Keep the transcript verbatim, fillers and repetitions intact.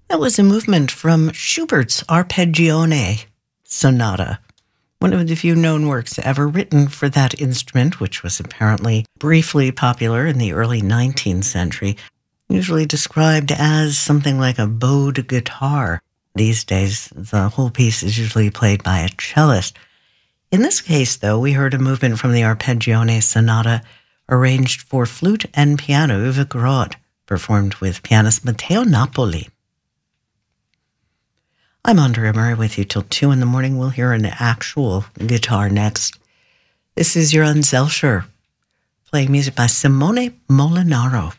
That was a movement from Schubert's Arpeggione Sonata, one of the few known works ever written for that instrument, which was apparently briefly popular in the early nineteenth century, usually described as something like a bowed guitar. These days, the whole piece is usually played by a cellist. In this case, though, we heard a movement from the Arpeggione Sonata arranged for flute and piano, Uwe Groth, performed with pianist Matteo Napoli. I'm Andrea Murray with you till two in the morning. We'll hear an actual guitar next. This is Johann Zelscher, playing music by Simone Molinaro.